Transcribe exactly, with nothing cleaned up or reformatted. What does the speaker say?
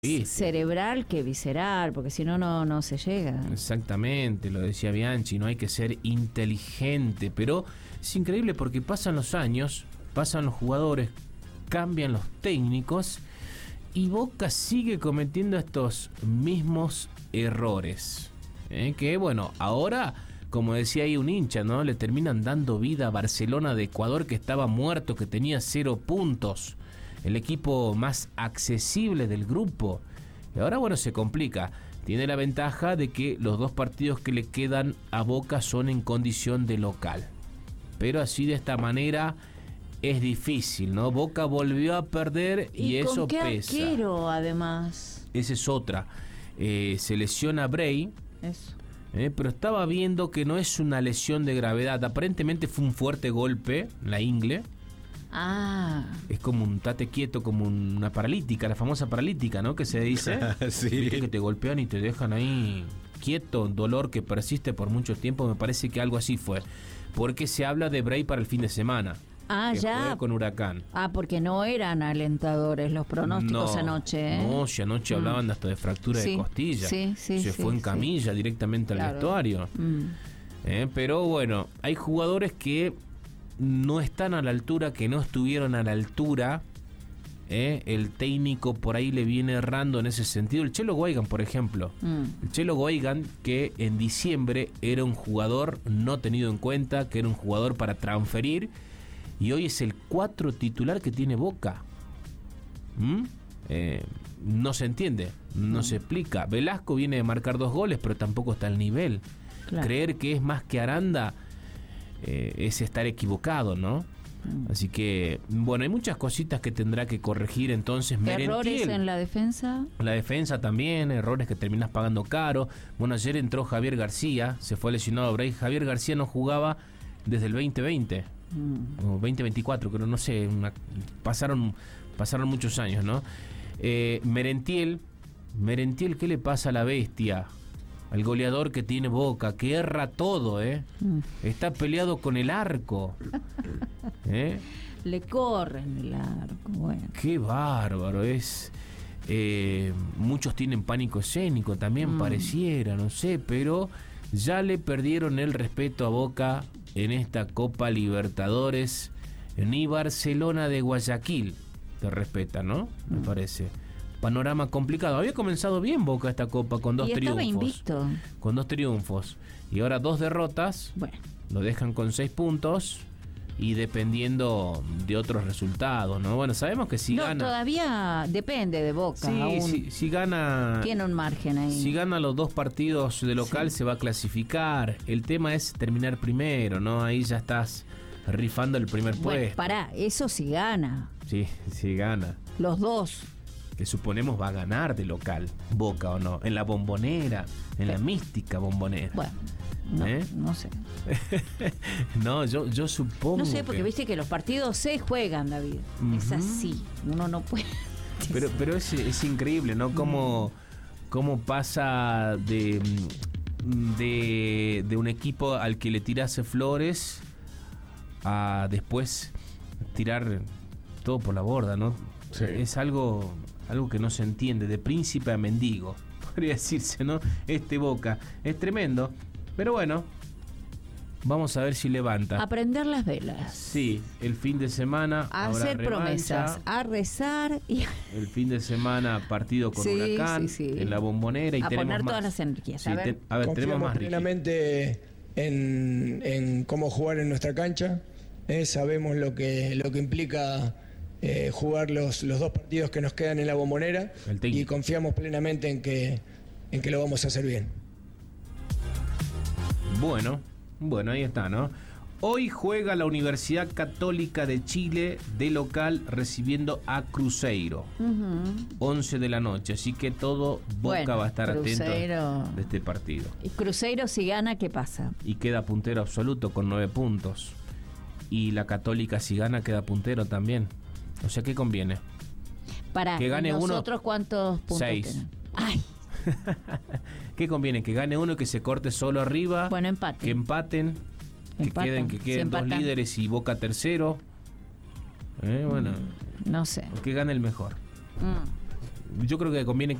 ¿Viste? Cerebral que visceral, porque si no, no no se llega. Exactamente, lo decía Bianchi, no hay que ser inteligente, pero es increíble porque pasan los años, pasan los jugadores, cambian los técnicos y Boca sigue cometiendo estos mismos errores. ¿Eh? Que bueno, ahora, como decía ahí un hincha, ¿no? Le terminan dando vida a Barcelona de Ecuador, que estaba muerto, que tenía cero puntos. El equipo más accesible del grupo. Y ahora, bueno, se complica. Tiene la ventaja de que los dos partidos que le quedan a Boca son en condición de local. Pero así, de esta manera, es difícil, ¿no? Boca volvió a perder y, ¿Y eso con qué pesa. arquero, además? Esa es otra. Eh, se lesiona Bray. Eso. Eh, pero estaba viendo que no es una lesión de gravedad. Aparentemente fue un fuerte golpe, la ingle. Ah. Es como un tate quieto, como una paralítica, la famosa paralítica, ¿no? Que se dice. Sí. Viste que te golpean y te dejan ahí quieto, dolor que persiste por mucho tiempo. Me parece que algo así fue. Porque se habla de Bray para el fin de semana. Ah, que ya. juega con Huracán. Ah, porque no eran alentadores los pronósticos no, anoche, ¿eh? No, si anoche Mm. hablaban hasta de fractura Sí, de costilla. sí, sí, se sí, fue en sí. camilla directamente al Claro. vestuario. Mm. Eh, pero bueno, hay jugadores que no están a la altura, que no estuvieron a la altura. Eh, el técnico por ahí le viene errando en ese sentido. El Chelo Guaigan, por ejemplo. Mm. El Chelo Guaigan, que en diciembre era un jugador no tenido en cuenta, que era un jugador para transferir, y hoy es el cuatro titular que tiene Boca. ¿Mm? Eh, no se entiende, no Mm. se explica. Velasco viene de marcar dos goles, pero tampoco está al nivel. Claro. Creer que es más que Aranda eh, es estar equivocado, ¿no? Mm. Así que, bueno, hay muchas cositas que tendrá que corregir entonces ¿Errores Merentiel. en la defensa? La defensa también, errores que terminas pagando caro. Bueno, ayer entró Javier García, se fue lesionado Bray. Javier García no jugaba desde el veinte veinte. Mm. O veinte veinticuatro, creo, no sé, una, pasaron pasaron muchos años, ¿no? Eh, Merentiel, Merentiel, ¿qué le pasa a la bestia? Al goleador que tiene Boca, que erra todo, ¿eh? Mm. Está peleado con el arco. ¿Eh? Le corren el arco, bueno. Qué bárbaro, es... Eh, muchos tienen pánico escénico, también Mm. pareciera, no sé, pero ya le perdieron el respeto a Boca en esta Copa Libertadores. Ni Barcelona de Guayaquil te respeta, ¿no? Me Mm. parece. Panorama complicado. Había comenzado bien Boca esta Copa con dos y estaba triunfos. invicto. Con dos triunfos. Y ahora dos derrotas. Bueno. Lo dejan con seis puntos. Y dependiendo de otros resultados, ¿no? Bueno, sabemos que si no, gana... todavía depende de Boca. Sí, aún si, si gana... tiene un margen ahí. Si gana los dos partidos de local, Sí. se va a clasificar. El tema es terminar primero, ¿no? Ahí ya estás rifando el primer Bueno, puesto. pará, eso sí gana. Sí, sí gana. Los dos. Que suponemos va a ganar de local, Boca o no. En la Bombonera, en la mística Bombonera. Bueno, no, ¿Eh? no sé. No, yo, yo supongo No sé, porque que... viste que los partidos se juegan, David. Es Ujú. así. Uno no puede. Pero, pero es, es increíble, ¿no? Cómo, cómo pasa de, de, de un equipo al que le tirase flores a después tirar todo por la borda, ¿no? Sí. Es algo, algo que no se entiende, de príncipe a mendigo, podría decirse, ¿no? Este Boca es tremendo, pero bueno, vamos a ver si levanta. A prender las velas. Sí, el fin de semana A habrá hacer revancha. promesas. A rezar y El fin de semana partido con Sí, Huracán sí, sí. en la Bombonera y A tenemos poner más. todas las energías. Sí, A ver. te- a ver, tenemos Confiamos más, Ricky. plenamente en, en cómo jugar en nuestra cancha. Eh, sabemos lo que, lo que implica eh, jugar los, los dos partidos que nos quedan en la Bombonera El técnico. y confiamos plenamente en que, en que lo vamos a hacer bien. Bueno, bueno, ahí está, ¿no? Hoy juega la Universidad Católica de Chile de local recibiendo a Cruzeiro. Ujú. once de la noche, así que todo Boca Bueno, va a estar Cruzeiro. atento de este partido. Y Cruzeiro, si gana, ¿qué pasa? Y queda puntero absoluto con nueve puntos. Y la Católica, si gana, queda puntero también. O sea, ¿qué conviene? Para Que gane uno. nosotros, ¿cuántos puntos Seis. tenemos? Ay, ¿Qué conviene? Que gane uno, que se corte solo arriba. bueno, empate. Que empaten. Que Empatan. queden, que Si queden dos empatan. líderes y Boca tercero. Eh, bueno, No sé. que gane el mejor. Mm. yo creo que conviene